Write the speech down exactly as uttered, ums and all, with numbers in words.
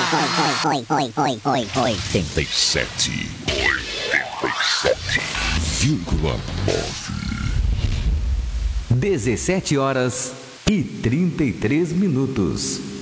oitenta e sete. oitenta e sete vírgula nove. dezessete horas e trinta e três minutos.